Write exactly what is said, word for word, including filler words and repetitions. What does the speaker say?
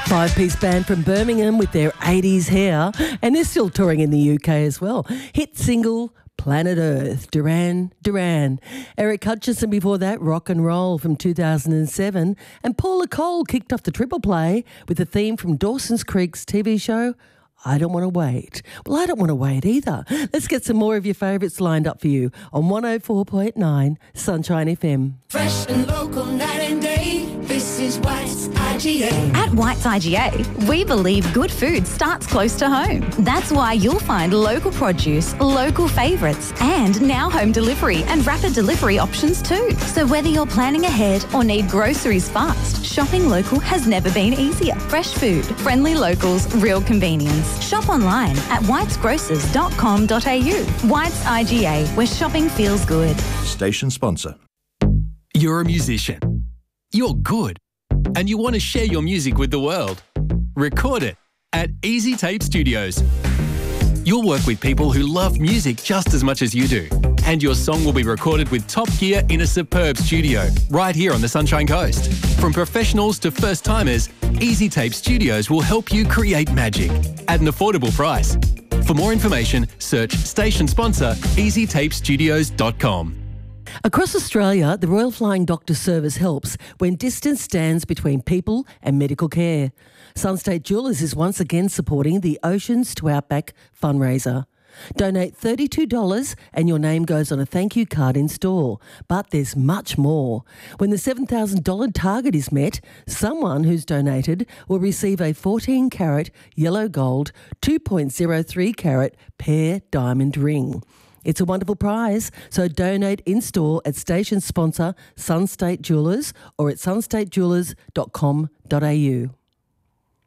Five-piece band from Birmingham with their eighties hair, and they're still touring in the U K as well. Hit single Planet Earth, Duran Duran. Eric Hutchison before that, Rock and Roll from two thousand seven. And Paula Cole kicked off the triple play with a theme from Dawson's Creek's T V show, I Don't Want to Wait. Well, I don't want to wait either. Let's get some more of your favourites lined up for you on one oh four point nine Sunshine F M. Fresh and local night and day, this is White's I G A. At White's I G A, we believe good food starts close to home. That's why you'll find local produce, local favourites, and now home delivery and rapid delivery options too. So whether you're planning ahead or need groceries fast, shopping local has never been easier. Fresh food, friendly locals, real convenience. Shop online at whites grocers dot com dot a u. White's I G A, where shopping feels good. Station sponsor. You're a musician. You're good. And you want to share your music with the world. Record it at Easy Tape Studios. You'll work with people who love music just as much as you do. And your song will be recorded with top gear in a superb studio right here on the Sunshine Coast. From professionals to first-timers, Easy Tape Studios will help you create magic at an affordable price. For more information, search station sponsor easy tape studios dot com. Across Australia, the Royal Flying Doctor Service helps when distance stands between people and medical care. Sunstate Jewellers is once again supporting the Oceans to Outback fundraiser. Donate thirty-two dollars and your name goes on a thank you card in store. But there's much more. When the seven thousand dollars target is met, someone who's donated will receive a fourteen carat yellow gold, two point oh three carat pear diamond ring. It's a wonderful prize, so donate in-store at station sponsor Sunstate Jewellers or at sunstate jewellers dot com dot a u.